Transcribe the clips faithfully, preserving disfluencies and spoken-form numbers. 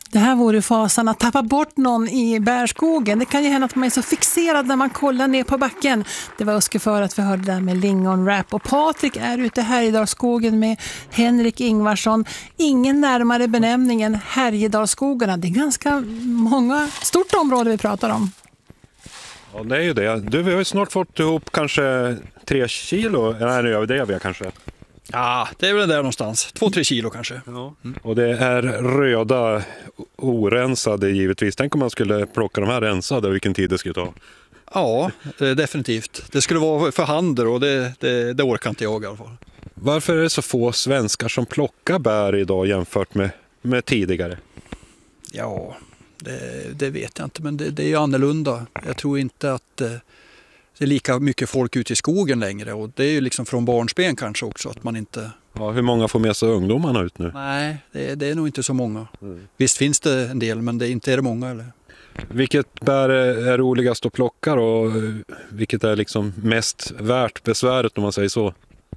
Det här vore fasan att tappa bort någon i bärskogen. Det kan ju hända att man är så fixerad när man kollar ner på backen. Det var Öske för att vi hörde det där med lingonrap. Och Patrik är ute här i Härjedalsskogen med Henrik Ingvarsson. Ingen närmare benämning än Härjedalsskogarna. Det är ganska många, stort område vi pratar om. Ja, det är ju det. Du, vi har ju snart fått ihop kanske tre kilo. Nej, nu gör vi det vi kanske. Ja, det är väl där någonstans. Två, tre kilo kanske. Ja. Mm. Och det är röda, orensade givetvis. Tänk om man skulle plocka de här rensade, vilken tid det skulle ta. Ja, definitivt. Det skulle vara för hand och det, det, det orkar inte jag i alla fall. Varför är det så få svenskar som plockar bär idag jämfört med, med tidigare? Ja, det, det vet jag inte, men det, det är ju annorlunda. Jag tror inte att eh, det är lika mycket folk ute i skogen längre, och det är ju liksom från barnsben kanske också att man inte... Ja, hur många får med sig ungdomarna ut nu? Nej, det, det är nog inte så många. Mm. Visst finns det en del, men det inte är det många. Eller? Vilket bär är roligast att plocka och vilket är liksom mest värt besväret om man säger så?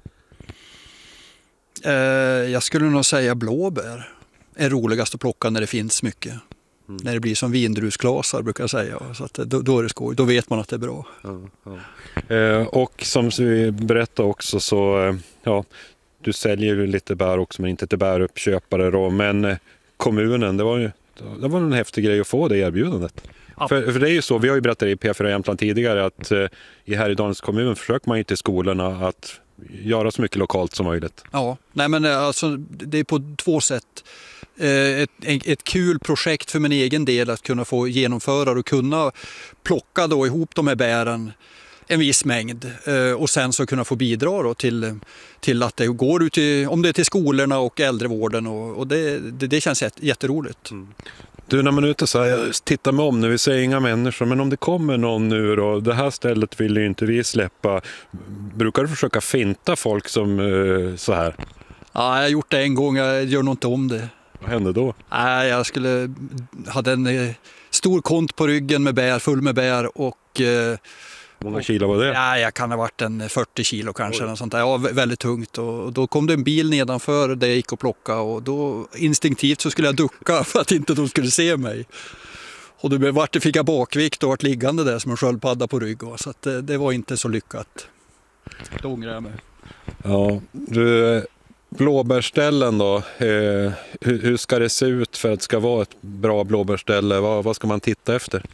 Eh, jag skulle nog säga blåbär är roligast att plocka när det finns mycket. Mm. När det blir som vindrusglasar brukar jag säga. Så att då, då är det skoj. Då vet man att det är bra. Ja, ja. Eh, och som vi berättade också så, eh, ja, du säljer ju lite bär också men inte till bäruppköpare då. Men eh, kommunen, det var ju det var en häftig grej att få det erbjudandet. Ja. För, för det är ju så, vi har ju berättat i P fyra Jämtland tidigare att eh, i Härjedalens kommun försöker man ju till skolorna att göra så mycket lokalt som möjligt. Ja, nej men alltså det är på två sätt. Ett, ett kul projekt för min egen del att kunna få genomföra och kunna plocka då ihop de här bären en viss mängd och sen så kunna få bidra då till, till att det går ut till, om det är till skolorna och äldrevården och, och det, det, det känns jätteroligt. Mm. Du, när man är ute så här, tittar mig om nu, vi ser inga människor, men om det kommer någon nu och det här stället vill ju inte vi släppa, brukar du försöka finta folk som uh, så här? Ja, jag har gjort det en gång, jag gör nog inte om det. Vad hände då? Nej, jag skulle hade en eh, stor kont på ryggen med bär, full med bär och... Eh, Hur många kilo var det? Ja, jag kan ha varit en fyrtio kilo kanske. Eller sånt där. Ja, väldigt tungt. Och då kom det en bil nedanför där jag gick och plockade och då instinktivt så skulle jag ducka för att inte de skulle se mig. Och då vart det, fick jag bakvikt och vart liggande där som en sköldpadda på rygg. Så att det, det var inte så lyckat. Då ångrar jag mig. Ja, du... Blåbärställen då, eh, hur, hur ska det se ut för att det ska vara ett bra blåbärställe? Vad, vad ska man titta efter?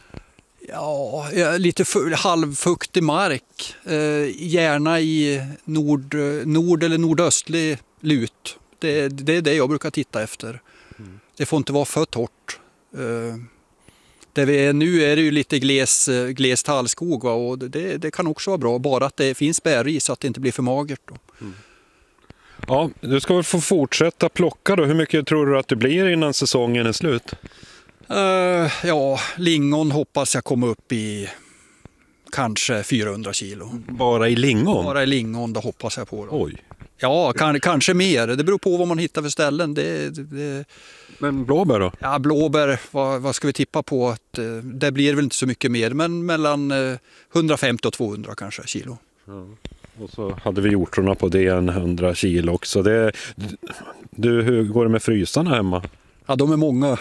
Ja, lite halvfuktig mark, eh, gärna i nord, nord eller nordöstlig lut. Det, det är det jag brukar titta efter. Mm. Det får inte vara för torrt. Eh, där vi är nu är det ju lite gles, gles tallskog, va? Och det, det kan också vara bra, bara att det finns bär i så att det inte blir för magert då. Mm. Ja, du ska väl få fortsätta plocka då. Hur mycket tror du att det blir innan säsongen är slut? Uh, ja, lingon hoppas jag kommer upp i kanske fyrahundra kilo. Bara i lingon? Bara i lingon, då hoppas jag på det. Oj. Ja, kan, kanske mer. Det beror på vad man hittar för ställen. Det, det... Men blåbär då? Ja, blåbär, vad, vad ska vi tippa på? Att, uh, det blir väl inte så mycket mer, men mellan uh, hundrafemtio och tvåhundra kanske kilo. Ja. Och så hade vi hjortorna på det en hundra kilo också. Det, du, hur går det med frysarna hemma? Ja, de är många.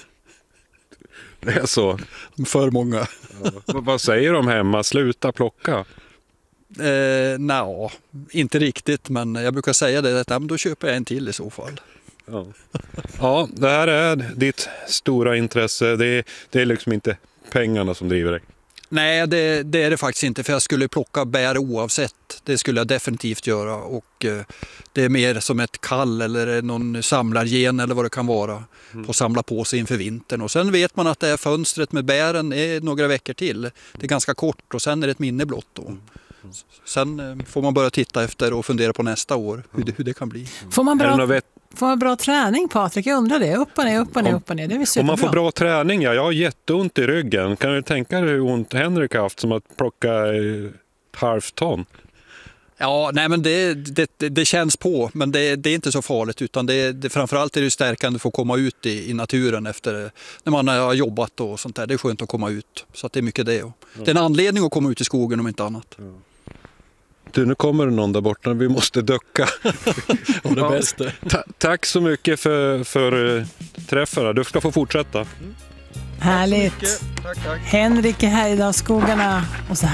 Det är så? För många. Ja. Vad säger de hemma? Sluta plocka? Eh, Nej, inte riktigt. Men jag brukar säga det att ja, då köper jag en till i så fall. Ja, ja det här är ditt stora intresse. Det är, det är liksom inte pengarna som driver dig. Nej, det, det är det faktiskt inte, för jag skulle plocka bär oavsett. Det skulle jag definitivt göra och eh, det är mer som ett kall eller någon samlargen eller vad det kan vara mm. på att samla på sig inför vintern. Och sen vet man att det är fönstret med bären är några veckor till. Det är ganska kort och sen är det ett minne blott då. Mm. Sen eh, får man börja titta efter och fundera på nästa år hur det, hur det kan bli. Får man bra... Får man bra träning, Patrik? Jag undrar det. Upp och ner, upp och ner, upp och ner. Det är superbra. Om man får bra träning, ja. Jag har jätteont i ryggen. Kan du tänka dig hur ont Henrik har haft som att plocka halvton? Ja, nej men det, det, det känns på, men det, det är inte så farligt, utan det, det, framförallt är det stärkande att få komma ut i, i naturen efter när man har jobbat och sånt där. Det är skönt att komma ut, så att det är mycket det. Ja. Det är en anledning att komma ut i skogen om inte annat. Ja. Du, nu kommer det någon där borta. Vi måste ducka. Och det bästa. Ta- tack så mycket för, för träffa. Du ska få fortsätta. Härligt. Tack, tack. Henrik i Härjedalsskogarna. Och så här